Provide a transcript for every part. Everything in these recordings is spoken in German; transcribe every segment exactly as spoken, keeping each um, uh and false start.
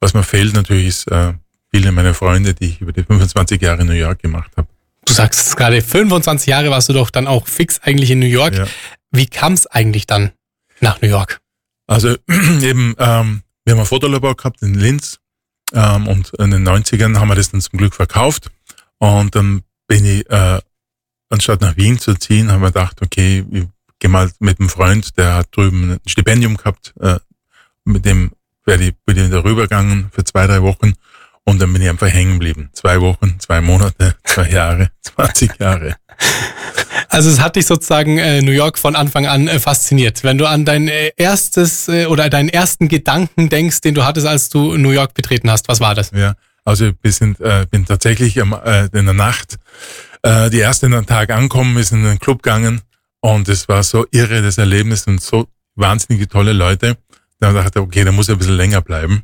was mir fehlt natürlich ist äh, viele meiner Freunde, die ich über die fünfundzwanzig Jahre in New York gemacht habe. Du sagst es gerade, fünfundzwanzig Jahre warst du doch dann auch fix eigentlich in New York. Ja. Wie kam es eigentlich dann nach New York? Also eben, ähm, wir haben ein Fotolabor gehabt in Linz ähm, und in den neunzigern haben wir das dann zum Glück verkauft. Und dann bin ich, äh, anstatt nach Wien zu ziehen, haben wir gedacht, okay, ich gehe mal mit einem Freund, der hat drüben ein Stipendium gehabt, äh, mit dem werde ich, bin ich da rübergegangen für zwei, drei Wochen und dann bin ich einfach hängen geblieben. Zwei Wochen, zwei Monate, zwei Jahre, zwanzig Jahre. Also es hat dich sozusagen äh, New York von Anfang an äh, fasziniert. Wenn du an dein äh, erstes äh, oder deinen ersten Gedanken denkst, den du hattest, als du New York betreten hast, was war das? Ja, also ich bin, äh, bin tatsächlich am, äh, in der Nacht, äh, die erste in den Tag angekommen, ist in den Club gegangen und es war so irre, das Erlebnis und so wahnsinnige tolle Leute. Da dachte ich, okay, da muss ich ein bisschen länger bleiben.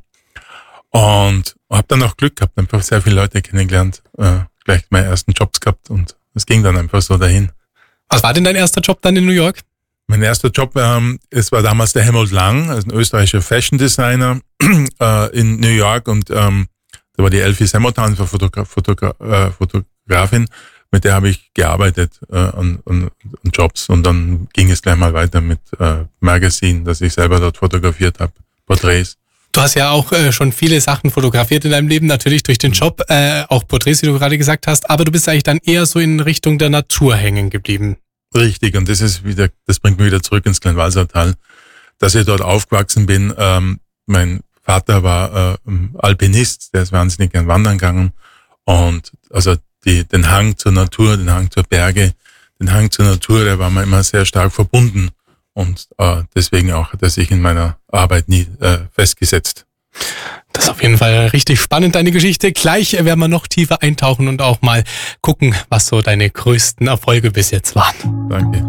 Und habe dann auch Glück gehabt, einfach sehr viele Leute kennengelernt, äh, gleich meine ersten Jobs gehabt und es ging dann einfach so dahin. Was war denn dein erster Job dann in New York? Mein erster Job, ähm, es war damals der Helmut Lang, also ein österreichischer Fashion Designer äh, in New York und ähm, da war die Elfie Semmertan, Fotogra- Fotogra- äh, Fotografin, mit der habe ich gearbeitet äh, an, an, an Jobs und dann ging es gleich mal weiter mit äh, Magazine, das ich selber dort fotografiert habe, Porträts. Du hast ja auch äh, schon viele Sachen fotografiert in deinem Leben, natürlich durch den Job, äh, auch Porträts, wie du gerade gesagt hast, aber du bist eigentlich dann eher so in Richtung der Natur hängen geblieben. Richtig, und das ist wieder, das bringt mich wieder zurück ins Kleinwalsertal, dass ich dort aufgewachsen bin. Ähm, mein Vater war äh, Alpinist, der ist wahnsinnig gern wandern gegangen und also die, den Hang zur Natur, den Hang zur Berge, den Hang zur Natur, der war mir immer sehr stark verbunden. Und äh, deswegen auch hat er sich in meiner Arbeit nie äh, festgesetzt. Das ist auf jeden Fall richtig spannend, deine Geschichte. Gleich werden wir noch tiefer eintauchen und auch mal gucken, was so deine größten Erfolge bis jetzt waren. Danke.